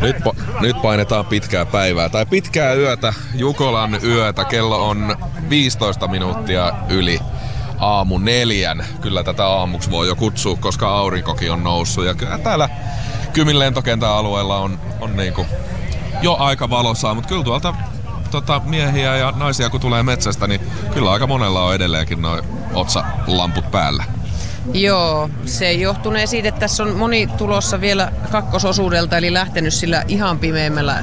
Nyt painetaan pitkää päivää tai pitkää yötä, Jukolan yötä. Kello on 15 minuuttia yli aamu 4. Kyllä tätä aamuksi voi jo kutsua, koska aurinkokin on noussut. Ja kyllä täällä Kymin lentokentän alueella on niinku jo aika valosaa, mutta kyllä tuolta miehiä ja naisia kun tulee metsästä, niin kyllä aika monella on edelleenkin nuo otsalamput päällä. Joo, se johtunee siitä, että tässä on moni tulossa vielä kakkososuudelta, eli lähtenyt sillä ihan pimeimmällä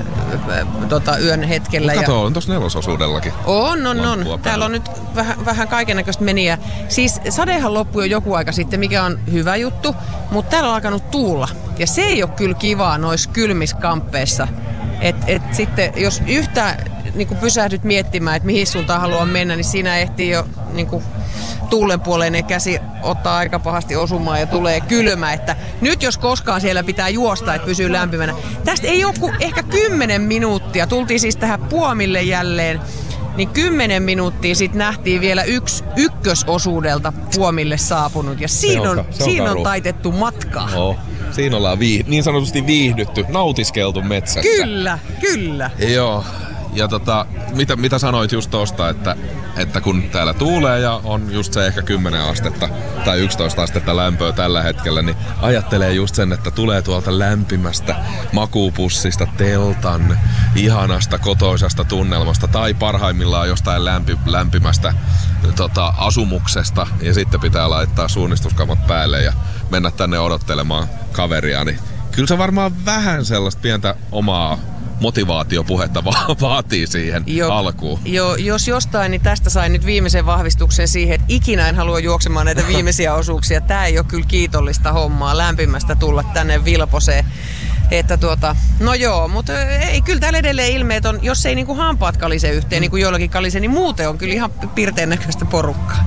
yön hetkellä. Kato, on tossa nelososuudellakin. On. Täällä on nyt vähän kaikennäköistä meniä. Siis sadehan loppui jo joku aika sitten, mikä on hyvä juttu, mutta täällä on alkanut tuulla. Ja se ei ole kyllä kivaa noissa kylmissä kamppeissa. Et sitten, jos yhtään niin pysähdyt miettimään, että mihin suuntaan haluaa mennä, niin siinä ehtii jo niin tuulenpuoleinen käsi ottaa aika pahasti osumaan ja tulee kylmä, että nyt jos koskaan siellä pitää juosta, että pysyy lämpimänä. Tästä ei ole kuin ehkä 10 minuuttia. Tultiin siis tähän Puomille jälleen, niin 10 minuuttia sitten nähtiin vielä ykkösosuudelta Puomille saapunut ja siinä on taitettu matkaa. Oh. Siinä ollaan niin sanotusti viihdytty, nautiskeltu metsässä. Kyllä. Joo. Ja mitä sanoit just tosta, että kun täällä tuulee ja on just se ehkä 10 astetta tai 11 astetta lämpöä tällä hetkellä, niin ajattelee just sen, että tulee tuolta lämpimästä makuupussista, teltan, ihanasta kotoisasta tunnelmasta tai parhaimmillaan jostain lämpimästä asumuksesta ja sitten pitää laittaa suunnistuskamat päälle ja mennä tänne odottelemaan kaveria, niin kyllä se varmaan vähän sellaista pientä omaa motivaatiopuhetta vaatii siihen alkuun. Joo, jos jostain, niin tästä sain nyt viimeisen vahvistuksen siihen, että ikinä en halua juoksemaan näitä viimeisiä osuuksia. Tää ei ole kyllä kiitollista hommaa, lämpimästä tulla tänne Vilposeen. Että no joo, mutta ei kyllä täällä edelleen ilmeet on, jos ei niinku hampaat kalise yhteen, niin kuin joillakin kalise, niin muuten on kyllä ihan pirteen näköistä porukkaa.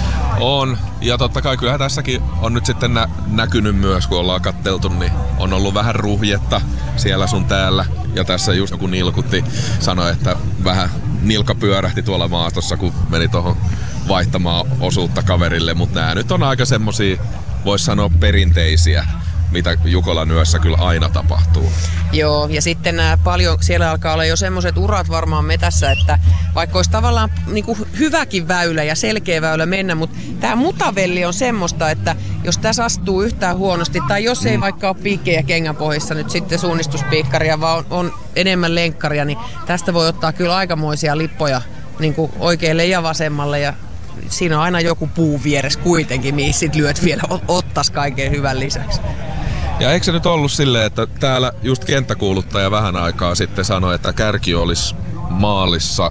On, ja totta kai kyllähän tässäkin on nyt sitten näkynyt myös, kun ollaan katteltu, niin on ollut vähän ruhjetta siellä sun täällä. Ja tässä just kun nilkutti, sanoi, että vähän nilkka pyörähti tuolla maastossa, kun meni tuohon vaihtamaan osuutta kaverille. Mutta nämä nyt on aika semmosia, vois sanoa perinteisiä, mitä Jukolan yössä kyllä aina tapahtuu. Joo, ja sitten paljon, siellä alkaa olla jo semmoiset urat varmaan metässä, että vaikka olisi tavallaan niin kuin hyväkin väylä ja selkeä väylä mennä, mutta tämä mutavelli on semmoista, että jos tässä astuu yhtään huonosti, tai jos ei vaikka ole piikkejä kengänpohjissa nyt sitten suunnistuspiikkaria, vaan on enemmän lenkkaria, niin tästä voi ottaa kyllä aikamoisia lippoja niin kuin oikealle ja vasemmalle, ja siinä on aina joku puu vieressä kuitenkin, mihin sit lyöt vielä ottais kaiken hyvän lisäksi. Ja eikö se nyt ollut silleen, että täällä just kenttäkuuluttaja vähän aikaa sitten sanoi, että kärki olisi maalissa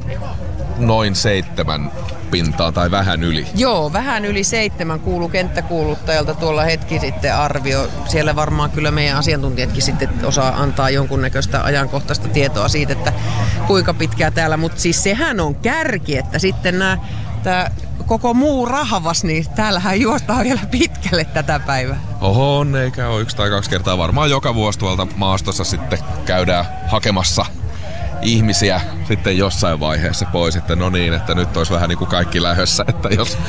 noin 7 pintaan tai vähän yli? Joo, vähän yli 7 kuuluu kenttäkuuluttajalta tuolla hetki sitten arvio. Siellä varmaan kyllä meidän asiantuntijatkin sitten osaa antaa jonkunnäköistä ajankohtaista tietoa siitä, että kuinka pitkää täällä. Mutta siis sehän on kärki, että sitten tämä koko muu rahvas, niin täällähän juostaan vielä pitkälle tätä päivää. Oho, eikä ole 1 tai 2 kertaa. Varmaan joka vuosi tuolta maastossa sitten käydään hakemassa ihmisiä sitten jossain vaiheessa pois, että no niin, että nyt olisi vähän niin kuin kaikki lähdössä, että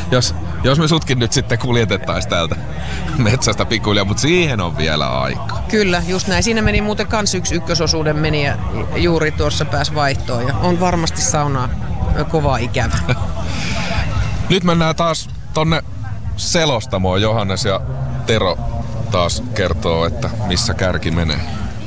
jos me sutkin nyt sitten kuljetettaisiin täältä metsästä pikkuhiljaa, mutta siihen on vielä aika. Kyllä, just näin. Siinä meni muuten kans ykkösosuuden meni ja juuri tuossa pääsi vaihtoon ja on varmasti saunaa kova ikävä. Nyt mennään taas tonne selostamoon. Johannes ja Tero taas kertoo, että missä kärki menee.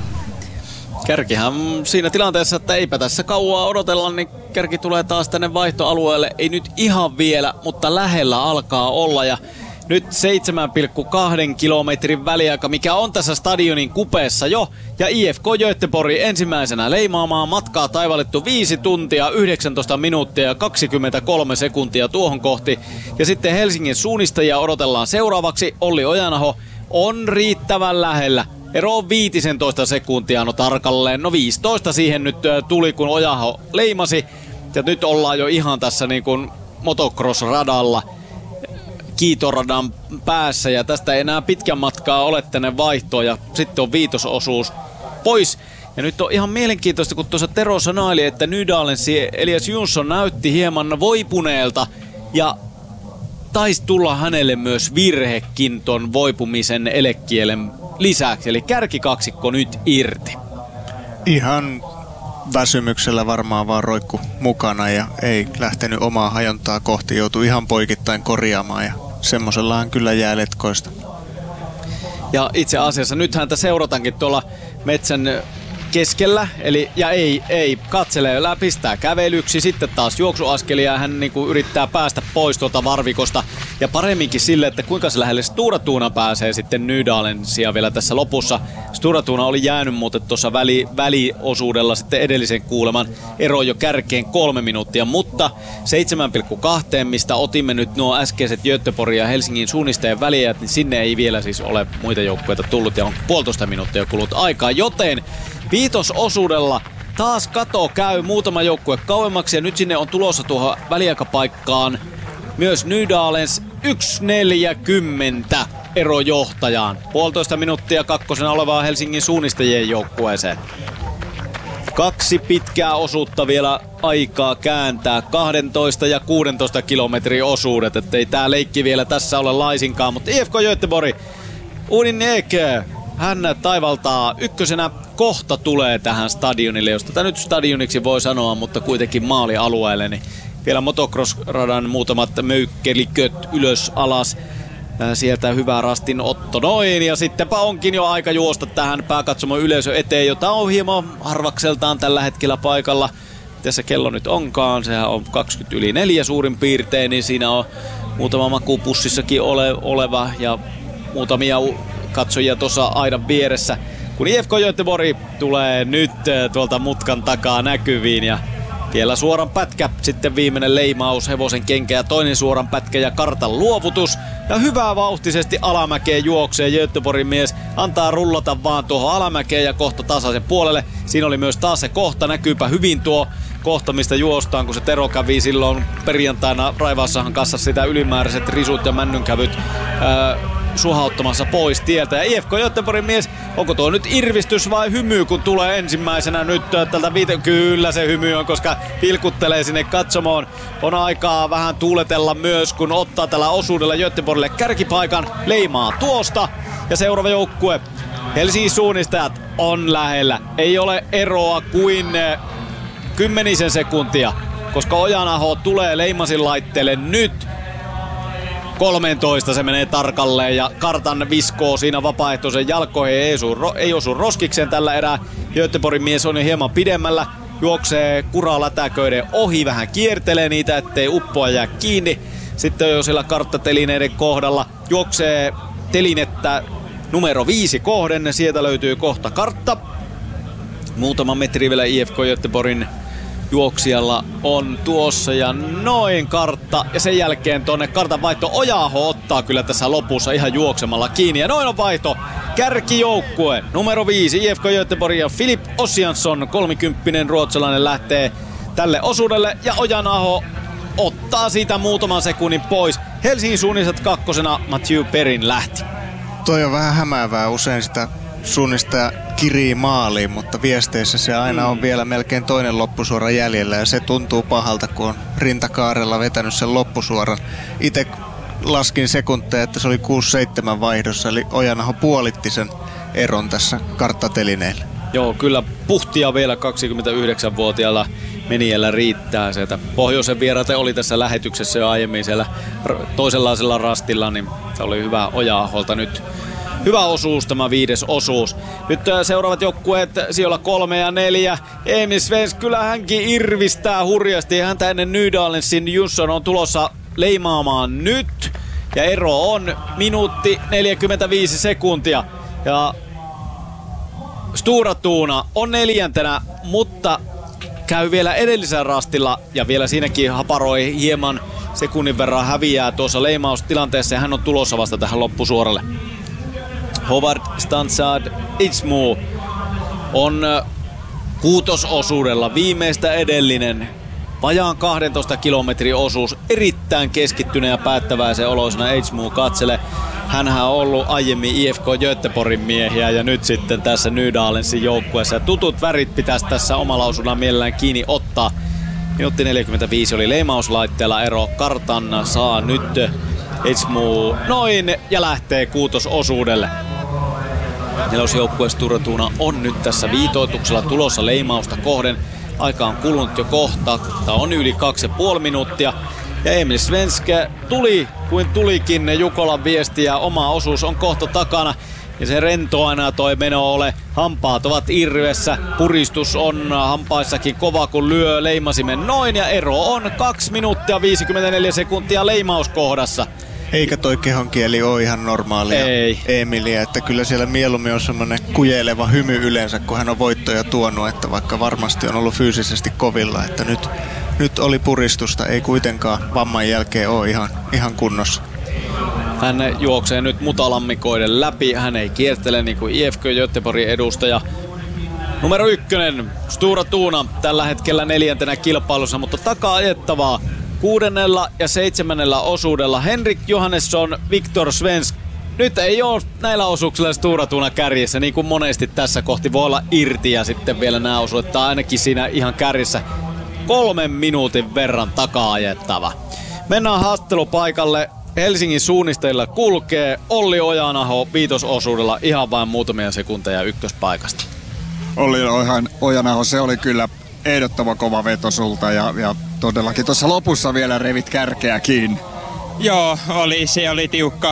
Kärkihän siinä tilanteessa, että eipä tässä kauaa odotella, niin kärki tulee taas tänne vaihtoalueelle. Ei nyt ihan vielä, mutta lähellä alkaa olla. Ja nyt 7,2 kilometrin väliaika, mikä on tässä stadionin kupeessa jo. Ja IFK Göteborg ensimmäisenä leimaamaan matkaa taivalittu 5 tuntia, 19 minuuttia ja 23 sekuntia tuohon kohti. Ja sitten Helsingin suunnistajia odotellaan seuraavaksi. Olli Ojanaho on riittävän lähellä. Ero on 15 sekuntia, no tarkalleen. No 15 siihen nyt tuli, kun Ojanaho leimasi. Ja nyt ollaan jo ihan tässä niin kuin motocross-radalla. Kiitoradan päässä ja tästä ei enää pitkän matkaa ole tänne vaihtoon ja sitten on viitososuus pois. Ja nyt on ihan mielenkiintoista, kun tuossa Tero sanaili, että Nydalensi Elias Jonsson näytti hieman voipuneelta ja taisi tulla hänelle myös virhekin ton voipumisen elekielen lisäksi. Eli kärkikaksikko nyt irti. Ihan väsymyksellä varmaan vaan roikku mukana ja ei lähtenyt omaa hajontaa kohti. Joutui ihan poikittain korjaamaan ja semmoisellahan kyllä jää letkoista. Ja itse asiassa nyt häntä seuratankin tuolla metsän keskellä, eli ja ei katselee, pistää kävelyksi, sitten taas juoksuaskelia, hän niinku yrittää päästä pois tuolta varvikosta ja paremminkin sille, että kuinka se lähelle Stura Thuna pääsee sitten Nydalensia vielä tässä lopussa. Stura Thuna oli jäänyt muuten tuossa väliosuudella sitten edellisen kuuleman ero jo kärkeen 3 minuuttia, mutta 7,2, mistä otimme nyt nuo äskeiset Göteborgin ja Helsingin suunnistajien väliä, niin sinne ei vielä siis ole muita joukkueita tullut ja on 1,5 minuuttia kulunut aikaa, joten viitososuudella taas kato käy muutama joukkue kauemmaksi ja nyt sinne on tulossa tuohon väliaikapaikkaan myös Nydalens 1.40 ero johtajaan. 1,5 minuuttia kakkosena olevaa Helsingin suunnistajien joukkueeseen. 2 pitkää osuutta vielä aikaa kääntää, 12 ja 16 kilometrin osuudet, ettei tää leikki vielä tässä ole laisinkaan, mutta IFK Göteborg, Unin Eke, hän taivaltaa ykkösenä, kohta tulee tähän stadionille, josta tätä nyt stadioniksi voi sanoa, mutta kuitenkin maalialueelle, niin vielä motocross-radan muutamat möykkeliköt ylös alas. Sieltä hyvä rastin otto noin ja sittenpä onkin jo aika juosta tähän pääkatsomon yleisö eteen, jota on hieman harvakseltaan tällä hetkellä paikalla. Tässä kello nyt onkaan, sehän on 4 suurin piirtein, niin siinä on muutama makupussissakin oleva ja muutamia katsojia tuossa aidan vieressä. Kun IFK Göteborg tulee nyt tuolta mutkan takaa näkyviin ja vielä suoran pätkä, sitten viimeinen leimaus, hevosen kenkä ja toinen suoran pätkä ja kartan luovutus. Ja hyvää vauhtisesti alamäkeen juoksee Göteborgin mies, antaa rullata vaan tuohon alamäkeen ja kohta tasaisen puolelle. Siinä oli myös taas se kohta, näkyypä hyvin tuo kohta, mistä juostaan, kun se Tero kävi silloin perjantaina Raivaassahan kassassa sitä ylimääräiset risut ja männynkävyt suhauttamassa pois tieltä. Ja IFK Göteborgin mies, onko tuo nyt irvistys vai hymy, kun tulee ensimmäisenä nyt tältä Kyllä se hymy on, koska pilkuttelee sinne katsomoon. On aikaa vähän tuuletella myös, kun ottaa tällä osuudella Göteborgille kärkipaikan, leimaa tuosta. Ja seuraava joukkue, Helsingin suunnistajat, on lähellä. Ei ole eroa kuin 10 sekuntia, koska Ojanaho tulee Leimasin laitteelle nyt. 13 se menee tarkalleen ja kartan viskoo siinä vapaaehtoisen jalkoihin, ei osu roskikseen tällä erää. Göteborgin mies on jo hieman pidemmällä, juoksee kuralätäköiden ohi, vähän kiertelee niitä, ettei uppoa jää kiinni. Sitten on jo siellä karttatelineiden kohdalla, juoksee telinettä numero 5 kohden, sieltä löytyy kohta kartta. Muutama metri vielä IFK Göteborgin juoksijalla on tuossa ja noin kartta ja sen jälkeen tonne kartan vaihto. Ojaho ottaa kyllä tässä lopussa ihan juoksemalla kiinni ja noin on vaihto. Kärkijoukkue numero 5 IFK Göteborg ja Filip Ossiansson, 30 ruotsalainen, lähtee tälle osuudelle ja Ojanaho ottaa siitä muutaman sekunnin pois. Helsingin suunnistajat kakkosena, Mathieu Perin lähti. Toi on vähän hämäävää, usein sitä suunnistaja kirii maaliin, mutta viesteissä se aina on vielä melkein toinen loppusuora jäljellä ja se tuntuu pahalta, kun on rintakaarella vetänyt sen loppusuoran. Itse laskin sekunteja, että se oli 6-7 vaihdossa, eli Ojanaho puolitti sen eron tässä karttatelineillä. Joo, kyllä puhtia vielä 29-vuotiaalla menijällä riittää sieltä. Pohjoisen vieraat oli tässä lähetyksessä jo aiemmin siellä toisenlaisella rastilla, niin se oli hyvä Ojaholta nyt. Hyvä osuus, tämä 5. osuus. Nyt seuraavat joukkueet sijoilla 3 ja 4. Emil Svensk, kyllä hänkin irvistää hurjasti. Häntä ennen Nydalensin Jusson on tulossa leimaamaan nyt. Ja ero on minuutti 45 sekuntia. Ja Stura Thuna on 4. mutta käy vielä edellisellä rastilla. Ja vielä siinäkin haparoi hieman sekunnin verran, häviää tuossa leimaustilanteessa. Ja hän on tulossa vasta tähän loppusuoralle. Howard Stansad Itzmu on 6. osuudella viimeistä edellinen. Vajaan 12 kilometrin osuus. Erittäin keskittyneen ja päättäväisen oloisena Itzmu katsele. Hänhän on ollut aiemmin IFK Göteborgin miehiä ja nyt sitten tässä Nydalensin joukkueessa. Ja tutut värit pitäisi tässä omalla osuudella mielellään kiinni ottaa. Minuutti 45 oli leimauslaitteella ero. Kartan saa nyt Itzmu noin ja lähtee 6. osuudelle. Nelosjoukkue Stora Tuna on nyt tässä viitoituksella tulossa leimausta kohden. Aika on kulunut jo kohta. Tämä on yli 2,5 minuuttia. Ja Emil Svenske tuli kuin tulikin Jukolan viesti ja oma osuus on kohta takana. Ja se rentoa enää toi meno ole. Hampaat ovat irvessä. Puristus on hampaissakin kova kun lyö leimasimen noin. Ja ero on 2 minuuttia 54 sekuntia leimauskohdassa. Eikä toi kehonkieli ole ihan normaalia Emilia, että kyllä siellä mieluummin on semmoinen kujeleva hymy yleensä, kun hän on voittoja tuonut, että vaikka varmasti on ollut fyysisesti kovilla, että nyt oli puristusta, ei kuitenkaan vamman jälkeen ole ihan kunnossa. Hän juoksee nyt mutalammikoiden läpi, hän ei kiertele niin kuin IFK Göteborgin edustaja. Numero 1, Stora Tuna, tällä hetkellä 4. kilpailussa, mutta takaa ajettavaa. 6. ja 7. osuudella Henrik Johannesson, Viktor Svensk. Nyt ei ole näillä osuuksilla Stora Tuna kärjessä, niin kuin monesti tässä kohti voi olla irti ja sitten vielä nämä osuudet, tai ainakin siinä ihan kärjessä 3 minuutin verran takaa ajettava. Mennään haastattelupaikalle. Helsingin suunnistajilla kulkee Olli Ojanaho viitososuudella ihan vain muutamia sekunteja ykköspaikasta. Olli Ojanaho, se oli kyllä ehdottoman kova veto sulta ja todellakin tuossa lopussa vielä revit kärkeä kiinni. Joo, se oli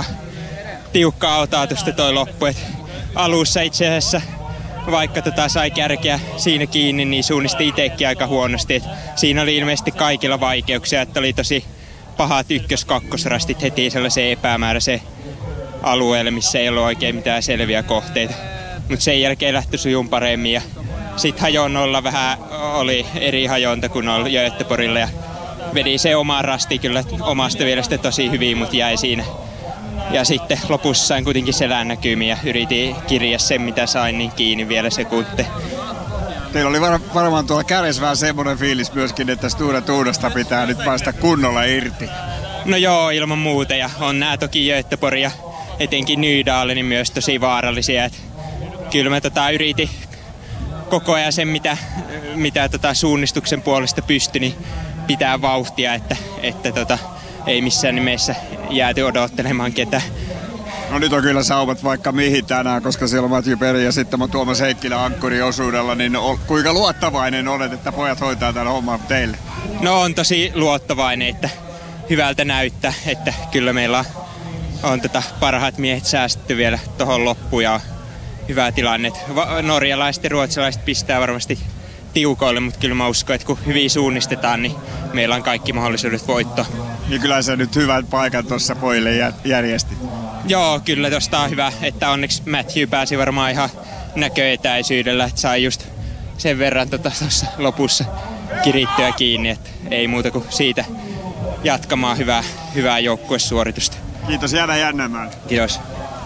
tiukka otatusta toi loppu. Et alussa itse asiassa, vaikka sai kärkeä siinä kiinni, niin suunnisti itsekin aika huonosti. Et siinä oli ilmeisesti kaikilla vaikeuksia, että oli tosi pahat ykkös-kakkosrastit heti sellaiseen epämääräiseen alueelle, missä ei ollut oikein mitään selviä kohteita. Mutta sen jälkeen lähti sujun paremmin ja sitten hajonnolla vähän oli eri hajonta kuin oli Göteborgilla ja vedi se oma rasti kyllä omasta mielestä tosi hyvin, mutta jäi siinä. Ja sitten lopussa sain kuitenkin selän näkymiä ja yritin kirjaa sen mitä sain niin kiinni vielä sekunti. Teillä oli varmaan tuolla kärjessä vähän semmoinen fiilis myöskin, että Stora Tunasta pitää nyt päästä kunnolla irti. No joo, ilman muuta ja on nää toki Göteborg ja etenkin Nydalen niin myös tosi vaarallisia. Et kyllä mä yritin koko ajan sen, mitä suunnistuksen puolesta pystyi, niin pitää vauhtia, että ei missään nimessä jääty odottelemaan ketään. No nyt on kyllä saumat vaikka mihin tänään, koska siellä on Matthew Perry ja sitten Tuomas Heikkilä ankkuriosuudella, niin kuinka luottavainen olet, että pojat hoitaa tämän homman teille? No on tosi luottavainen, että hyvältä näyttää, että kyllä meillä on parhaat miehet säästetty vielä tuohon loppuun ja hyvä tilanne. Norjalaiset ja ruotsalaiset pistää varmasti tiukoille, mutta kyllä mä uskon, että kun hyvin suunnistetaan, niin meillä on kaikki mahdollisuudet voittoa. Niin kyllä se nyt hyvän paikan tuossa pojille järjesti. Joo, kyllä tosta on hyvä, että onneksi Matthew pääsi varmaan ihan näköetäisyydellä, että sai just sen verran tuossa lopussa kirittyä kiinni, että ei muuta kuin siitä jatkamaan hyvää joukkuesuoritusta. Kiitos, jäädä jännämään. Kiitos.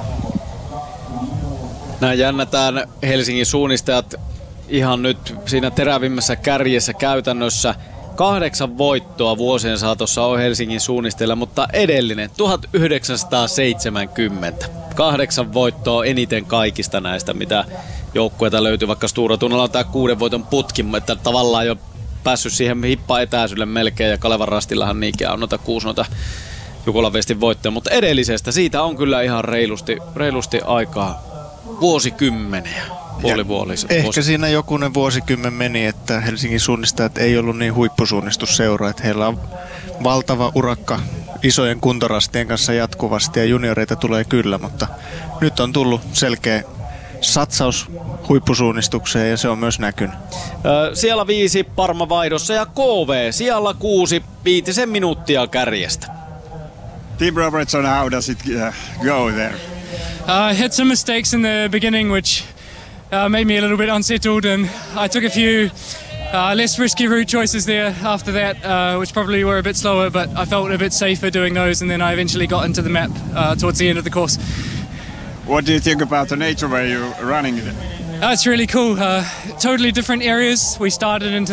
Näin jännätään Helsingin suunnistajat ihan nyt siinä terävimmässä kärjessä käytännössä. 8 voittoa vuosien saatossa on Helsingin suunnistajilla, mutta edellinen 1970. 8 voittoa eniten kaikista näistä, mitä joukkueita löytyy, vaikka Stora Tunalla on tämä 6 voiton putki, että tavallaan jo päässyt siihen hippa-etäisyydelle melkein, ja Kalevan Rastillahan niinkään on 6 Jukolan Vestin voittoja, mutta edellisestä siitä on kyllä ihan reilusti aikaa vuosikymmeniä. Ehkä siinä jokunen vuosikymmen meni, että Helsingin suunnistajat ei ollut niin huippusuunnistusseura, että heillä on valtava urakka isojen kuntorastien kanssa jatkuvasti ja junioreita tulee kyllä, mutta nyt on tullut selkeä satsaus huippusuunnistukseen ja se on myös näkynyt. Siellä 5 Parma vaihdossa ja KV siellä 6 5 minuuttia kärjestä. Tim Robertson, how does it go there? I had some mistakes in the beginning which made me a little bit unsettled, and I took a few less risky route choices there after that, which probably were a bit slower, but I felt a bit safer doing those, and then I eventually got into the map towards the end of the course. What do you think about the nature where you're running? It's really cool. Totally different areas. We started into